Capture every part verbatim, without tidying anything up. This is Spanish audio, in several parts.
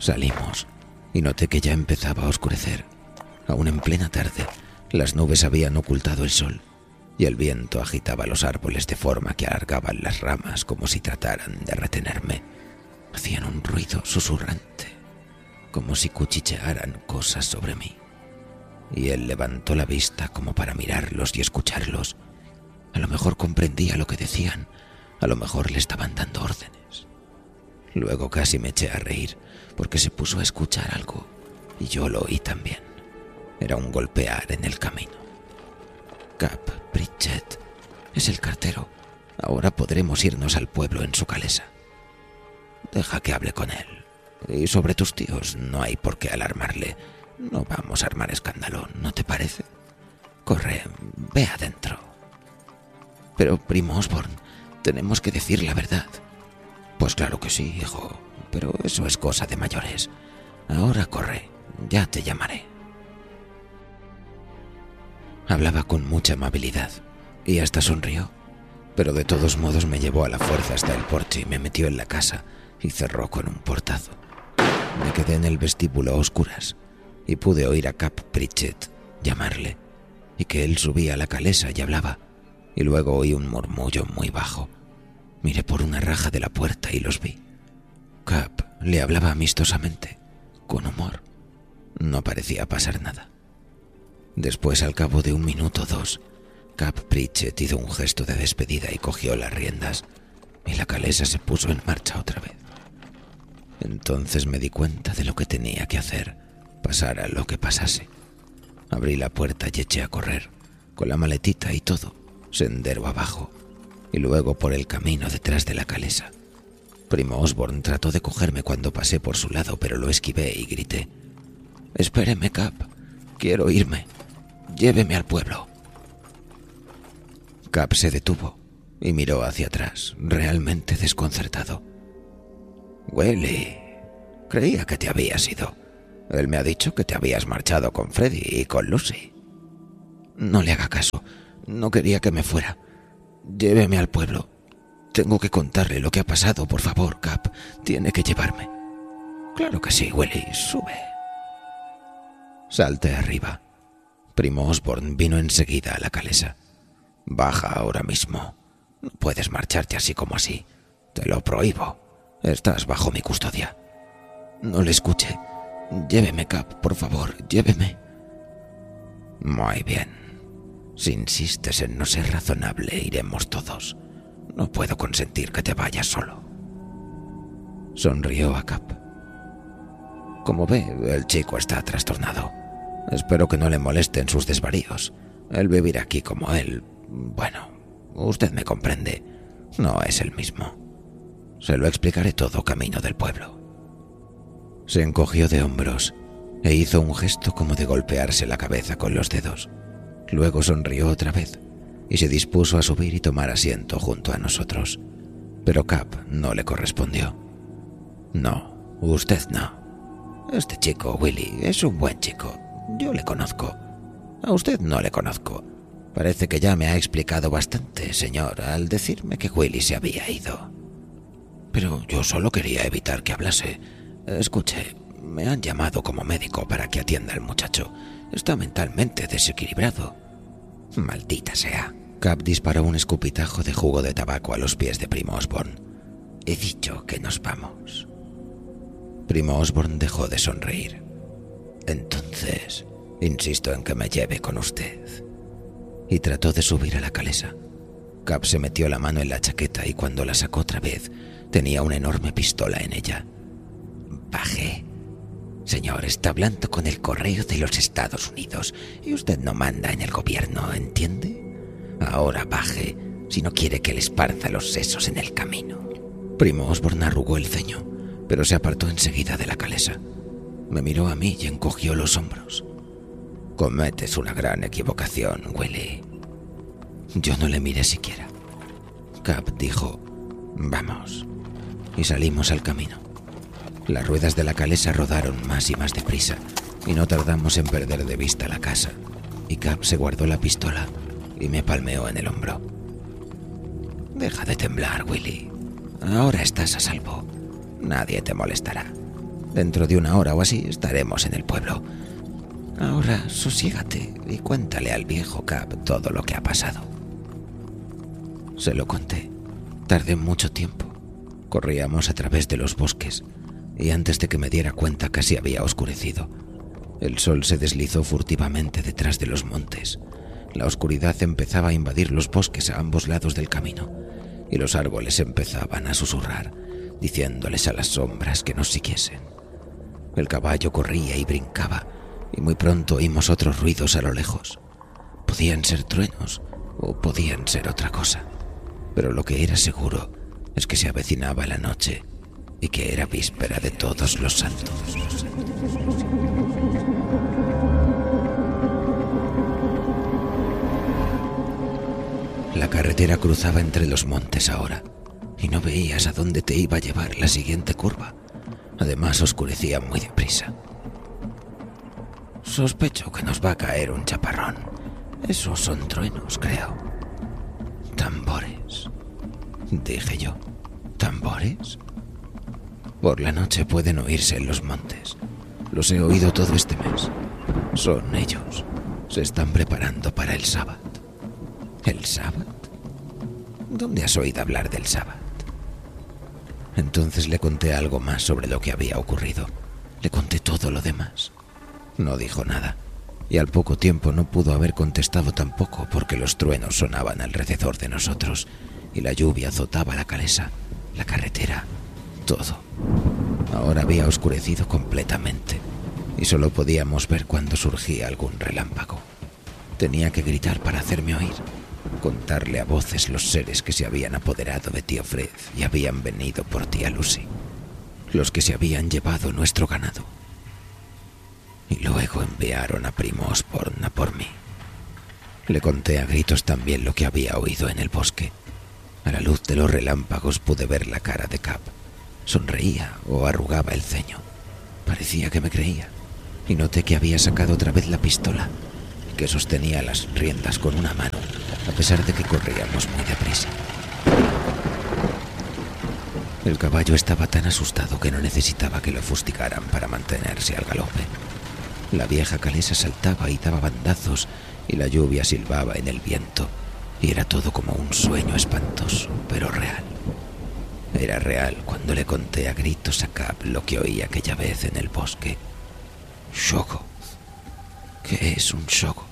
Salimos y noté que ya empezaba a oscurecer. Aún en plena tarde, las nubes habían ocultado el sol y el viento agitaba los árboles de forma que alargaban las ramas como si trataran de retenerme. Hacían un ruido susurrante, como si cuchichearan cosas sobre mí. Y él levantó la vista como para mirarlos y escucharlos. A lo mejor comprendía lo que decían, a lo mejor le estaban dando órdenes. Luego casi me eché a reír porque se puso a escuchar algo y yo lo oí también. Era un golpear en el camino. Cap Pritchett es el cartero. Ahora podremos irnos al pueblo en su calesa. Deja que hable con él. Y sobre tus tíos no hay por qué alarmarle. No vamos a armar escándalo, ¿no te parece? Corre, ve adentro. Pero, primo Osborne, tenemos que decir la verdad. Pues claro que sí, hijo, pero eso es cosa de mayores. Ahora corre, ya te llamaré. Hablaba con mucha amabilidad y hasta sonrió, pero de todos modos me llevó a la fuerza hasta el porche y me metió en la casa y cerró con un portazo. Me quedé en el vestíbulo a oscuras y pude oír a Cap Pritchett llamarle y que él subía a la calesa y hablaba, y luego oí un murmullo muy bajo. Miré por una raja de la puerta y los vi. Cap le hablaba amistosamente, con humor. No parecía pasar nada. Después, al cabo de un minuto o dos, Cap Pritchett hizo un gesto de despedida y cogió las riendas, y la calesa se puso en marcha otra vez. Entonces me di cuenta de lo que tenía que hacer, pasara lo que pasase. Abrí la puerta y eché a correr, con la maletita y todo, sendero abajo, y luego por el camino detrás de la calesa. Primo Osborne trató de cogerme cuando pasé por su lado, pero lo esquivé y grité: «Espéreme, Cap, quiero irme. Lléveme al pueblo». Cap se detuvo y miró hacia atrás, realmente desconcertado. «Willy, creía que te habías ido. Él me ha dicho que te habías marchado con Freddy y con Lucy». «No le haga caso. No quería que me fuera. Lléveme al pueblo. Tengo que contarle lo que ha pasado, por favor, Cap. Tiene que llevarme». «Claro que sí, Willy. Sube». Salté arriba. Primo Osborne vino enseguida a la calesa. «Baja ahora mismo. No puedes marcharte así como así. Te lo prohíbo. Estás bajo mi custodia». «No le escuche. Lléveme, Cap, por favor, lléveme». «Muy bien. Si insistes en no ser razonable, iremos todos. No puedo consentir que te vayas solo». Sonrió a Cap. «Como ve, el chico está trastornado. Espero que no le molesten sus desvaríos. El vivir aquí como él, bueno, usted me comprende, no es el mismo. Se lo explicaré todo camino del pueblo». Se encogió de hombros e hizo un gesto como de golpearse la cabeza con los dedos. Luego sonrió otra vez y se dispuso a subir y tomar asiento junto a nosotros. Pero Cap no le correspondió. «No, usted no. Este chico, Willy, es un buen chico. Yo le conozco. A usted no le conozco. Parece que ya me ha explicado bastante, señor, al decirme que Willy se había ido. Pero yo solo quería evitar que hablase. Escuche, me han llamado como médico para que atienda al muchacho. Está mentalmente desequilibrado». «Maldita sea». Cap disparó un escupitajo de jugo de tabaco a los pies de Primo Osborne. «He dicho que nos vamos». Primo Osborne dejó de sonreír. «Entonces, insisto en que me lleve con usted». Y trató de subir a la calesa. Cap se metió la mano en la chaqueta y cuando la sacó otra vez, tenía una enorme pistola en ella. «Baje. Señor, está hablando con el correo de los Estados Unidos y usted no manda en el gobierno, ¿entiende? Ahora baje, si no quiere que le esparza los sesos en el camino». Primo Osborne arrugó el ceño, pero se apartó enseguida de la calesa. Me miró a mí y encogió los hombros. «Cometes una gran equivocación, Willy». Yo no le miré siquiera. Cap dijo: «Vamos», y salimos al camino. Las ruedas de la calesa rodaron más y más deprisa, y no tardamos en perder de vista la casa, y Cap se guardó la pistola y me palmeó en el hombro. «Deja de temblar, Willy. Ahora estás a salvo. Nadie te molestará. Dentro de una hora o así estaremos en el pueblo. Ahora sosiégate y cuéntale al viejo Cap todo lo que ha pasado. Se lo conté. Tardé mucho tiempo. Corríamos a través de los bosques y antes de que me diera cuenta casi había oscurecido. El sol se deslizó furtivamente detrás de los montes. La oscuridad empezaba a invadir los bosques a ambos lados del camino y los árboles empezaban a susurrar, diciéndoles a las sombras que nos siguiesen. El caballo corría y brincaba y muy pronto oímos otros ruidos a lo lejos. Podían ser truenos o podían ser otra cosa, pero lo que era seguro es que se avecinaba la noche y que era víspera de Todos los Santos. La carretera cruzaba entre los montes ahora y no veías a dónde te iba a llevar la siguiente curva. Además oscurecía muy deprisa. Sospecho que nos va a caer un chaparrón. Esos son truenos, creo. Tambores, dije yo. ¿Tambores? Por la noche pueden oírse en los montes. Los he oído todo este mes. Son ellos. Se están preparando para el sábado. ¿El sábado? ¿Dónde has oído hablar del sábado? Entonces le conté algo más sobre lo que había ocurrido. Le conté todo lo demás. No dijo nada, y al poco tiempo no pudo haber contestado tampoco porque los truenos sonaban alrededor de nosotros y la lluvia azotaba la calesa, la carretera, todo. Ahora había oscurecido completamente y solo podíamos ver cuando surgía algún relámpago. Tenía que gritar para hacerme oír, contarle a voces los seres que se habían apoderado de tío Fred y habían venido por tía Lucy, los que se habían llevado nuestro ganado. Y luego enviaron a primo Osborne a por mí. Le conté a gritos también lo que había oído en el bosque. A la luz de los relámpagos pude ver la cara de Cap. Sonreía o arrugaba el ceño. Parecía que me creía. Y noté que había sacado otra vez la pistola y que sostenía las riendas con una mano, a pesar de que corríamos muy deprisa. El caballo estaba tan asustado que no necesitaba que lo fustigaran para mantenerse al galope. La vieja calesa saltaba y daba bandazos y la lluvia silbaba en el viento y era todo como un sueño espantoso, pero real. Era real cuando le conté a gritos a Cap lo que oí aquella vez en el bosque. Shoggoth. ¿Qué es un Shoggoth?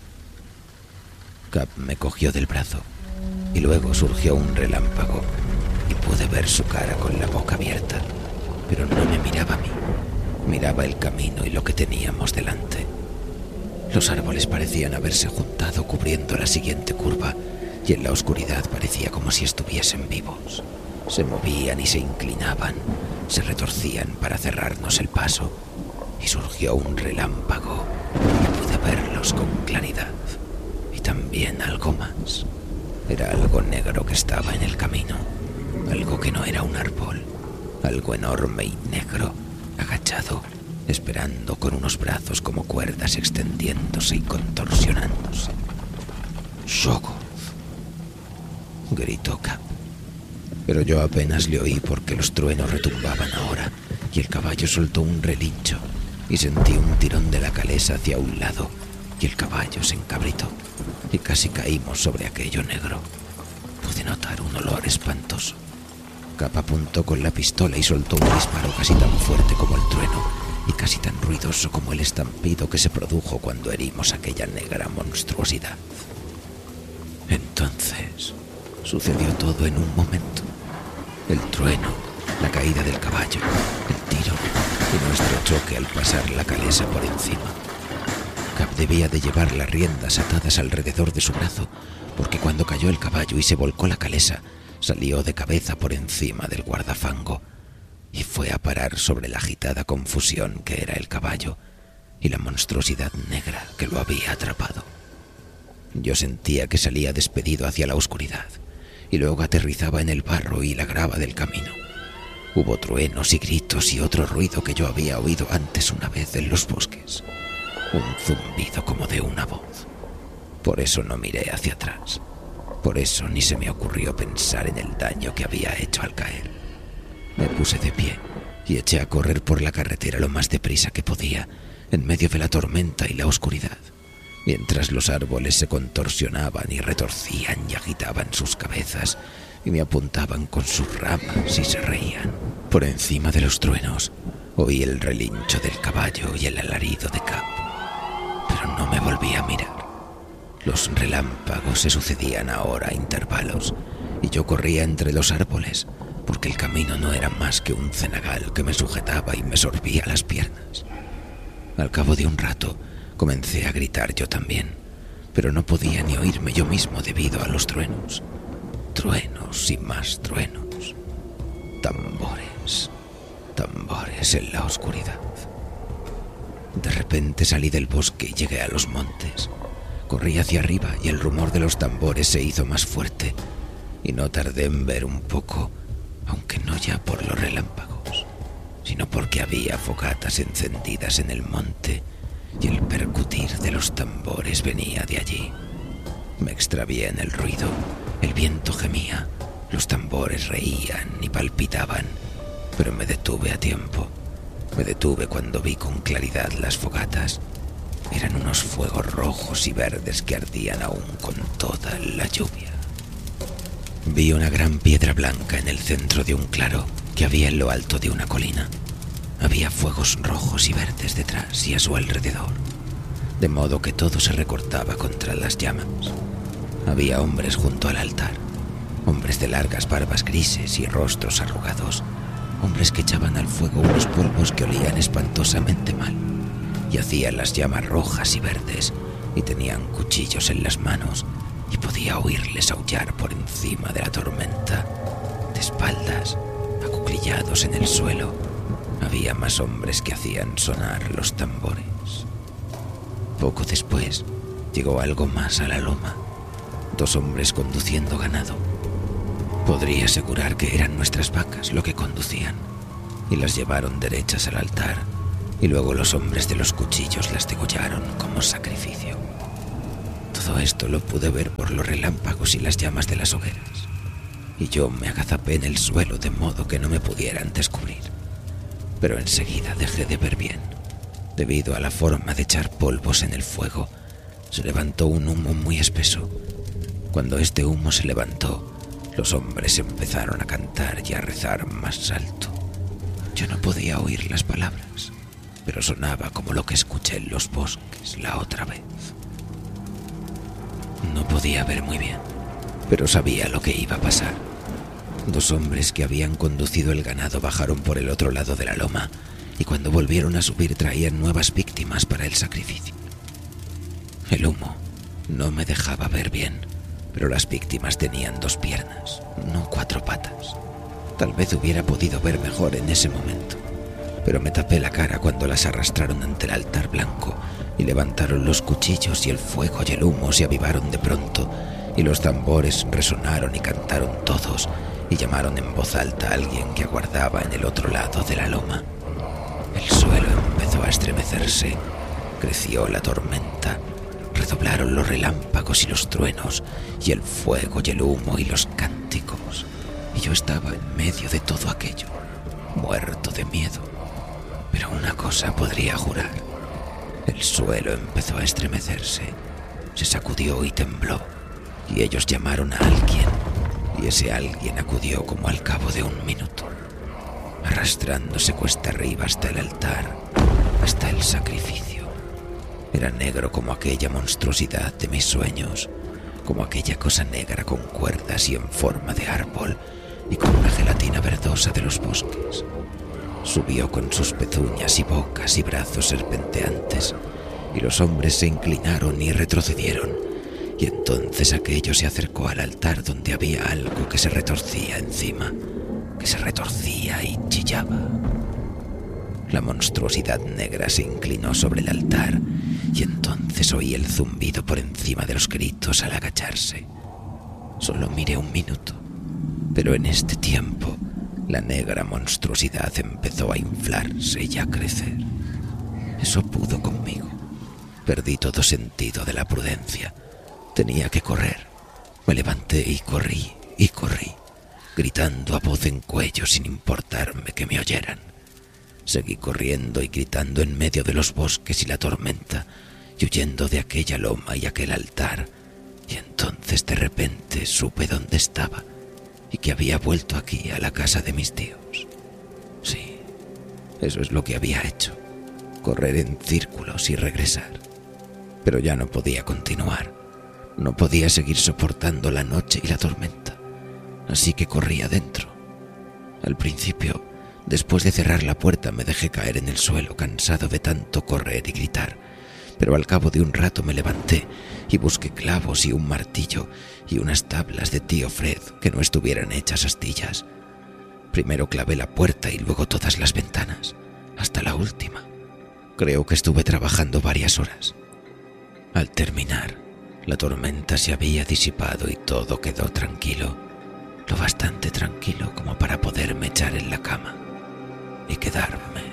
Cap me cogió del brazo y luego surgió un relámpago y pude ver su cara con la boca abierta, pero no me miraba a mí. Miraba el camino y lo que teníamos delante. Los árboles parecían haberse juntado cubriendo la siguiente curva y en la oscuridad parecía como si estuviesen vivos. Se movían y se inclinaban, se retorcían para cerrarnos el paso y surgió un relámpago y pude verlos con claridad. Y también algo más. Era algo negro que estaba en el camino, algo que no era un árbol, algo enorme y negro, agachado, esperando con unos brazos como cuerdas extendiéndose y contorsionándose. «Shoggoth», gritó Cap. Pero yo apenas le oí porque los truenos retumbaban ahora y el caballo soltó un relincho y sentí un tirón de la calesa hacia un lado y el caballo se encabritó y casi caímos sobre aquello negro. Pude notar un olor espantoso. Cap apuntó con la pistola y soltó un disparo casi tan fuerte como el trueno y casi tan ruidoso como el estampido que se produjo cuando herimos aquella negra monstruosidad. Entonces sucedió todo en un momento. El trueno, la caída del caballo, el tiro y nuestro choque al pasar la calesa por encima. Cap debía de llevar las riendas atadas alrededor de su brazo, porque cuando cayó el caballo y se volcó la calesa, salió de cabeza por encima del guardafango y fue a parar sobre la agitada confusión que era el caballo y la monstruosidad negra que lo había atrapado. Yo sentía que salía despedido hacia la oscuridad y luego aterrizaba en el barro y la grava del camino. Hubo truenos y gritos y otro ruido que yo había oído antes una vez en los bosques. Un zumbido como de una voz. Por eso no miré hacia atrás. Por eso ni se me ocurrió pensar en el daño que había hecho al caer. Me puse de pie y eché a correr por la carretera lo más deprisa que podía, en medio de la tormenta y la oscuridad, mientras los árboles se contorsionaban y retorcían y agitaban sus cabezas y me apuntaban con sus ramas y se reían. Por encima de los truenos oí el relincho del caballo y el alarido de Cap, pero no me volví a mirar. Los relámpagos se sucedían ahora a intervalos y yo corría entre los árboles, porque el camino no era más que un cenagal que me sujetaba y me sorbía las piernas. Al cabo de un rato comencé a gritar yo también, pero no podía ni oírme yo mismo debido a los truenos. Truenos y más truenos. Tambores, tambores en la oscuridad. De repente salí del bosque y llegué a los montes. Corrí hacia arriba y el rumor de los tambores se hizo más fuerte, y no tardé en ver un poco, aunque no ya por los relámpagos, sino porque había fogatas encendidas en el monte y el percutir de los tambores venía de allí. Me extravié en el ruido, el viento gemía, los tambores reían y palpitaban, pero me detuve a tiempo. Me detuve cuando vi con claridad las fogatas. Eran unos fuegos rojos y verdes que ardían aún con toda la lluvia. Vi una gran piedra blanca en el centro de un claro que había en lo alto de una colina. Había fuegos rojos y verdes detrás y a su alrededor, de modo que todo se recortaba contra las llamas. Había hombres junto al altar, hombres de largas barbas grises y rostros arrugados, hombres que echaban al fuego unos polvos que olían espantosamente mal, y hacían las llamas rojas y verdes, y tenían cuchillos en las manos, y podía oírles aullar por encima de la tormenta. De espaldas, acuclillados en el suelo, había más hombres que hacían sonar los tambores. Poco después, llegó algo más a la loma. Dos hombres conduciendo ganado. Podría asegurar que eran nuestras vacas lo que conducían, y las llevaron derechas al altar, y luego los hombres de los cuchillos las degollaron como sacrificio. Todo esto lo pude ver por los relámpagos y las llamas de las hogueras, y yo me agazapé en el suelo de modo que no me pudieran descubrir. Pero enseguida dejé de ver bien. Debido a la forma de echar polvos en el fuego, se levantó un humo muy espeso. Cuando este humo se levantó, los hombres empezaron a cantar y a rezar más alto. Yo no podía oír las palabras, pero sonaba como lo que escuché en los bosques la otra vez. No podía ver muy bien, pero sabía lo que iba a pasar. Dos hombres que habían conducido el ganado bajaron por el otro lado de la loma, y cuando volvieron a subir traían nuevas víctimas para el sacrificio. El humo no me dejaba ver bien, pero las víctimas tenían dos piernas, no cuatro patas. Tal vez hubiera podido ver mejor en ese momento, pero me tapé la cara cuando las arrastraron ante el altar blanco y levantaron los cuchillos, y el fuego y el humo se avivaron de pronto, y los tambores resonaron y cantaron todos, y llamaron en voz alta a alguien que aguardaba en el otro lado de la loma. El suelo empezó a estremecerse, creció la tormenta, redoblaron los relámpagos y los truenos, y el fuego y el humo y los cánticos, y yo estaba en medio de todo aquello, muerto de miedo. Pero una cosa podría jurar: el suelo empezó a estremecerse, se sacudió y tembló, y ellos llamaron a alguien, y ese alguien acudió como al cabo de un minuto, arrastrándose cuesta arriba hasta el altar, hasta el sacrificio. Era negro como aquella monstruosidad de mis sueños, como aquella cosa negra con cuerdas y en forma de árbol, y con una gelatina verdosa de los bosques. Subió con sus pezuñas y bocas y brazos serpenteantes, y los hombres se inclinaron y retrocedieron, y entonces aquello se acercó al altar, donde había algo que se retorcía encima, que se retorcía y chillaba. La monstruosidad negra se inclinó sobre el altar, y entonces oí el zumbido por encima de los gritos al agacharse. Solo miré un minuto, pero en este tiempo la negra monstruosidad empezó a inflarse y a crecer. Eso pudo conmigo. Perdí todo sentido de la prudencia. Tenía que correr. Me levanté y corrí, y corrí, gritando a voz en cuello sin importarme que me oyeran. Seguí corriendo y gritando en medio de los bosques y la tormenta, y huyendo de aquella loma y aquel altar, y entonces de repente supe dónde estaba y que había vuelto aquí a la casa de mis tíos. Sí, eso es lo que había hecho, correr en círculos y regresar. Pero ya no podía continuar, no podía seguir soportando la noche y la tormenta, así que corrí adentro. Al principio, después de cerrar la puerta, me dejé caer en el suelo, cansado de tanto correr y gritar, pero al cabo de un rato me levanté y busqué clavos y un martillo y unas tablas de tío Fred que no estuvieran hechas astillas. Primero clavé la puerta y luego todas las ventanas, hasta la última. Creo que estuve trabajando varias horas. Al terminar, la tormenta se había disipado y todo quedó tranquilo, lo bastante tranquilo como para poderme echar en la cama y quedarme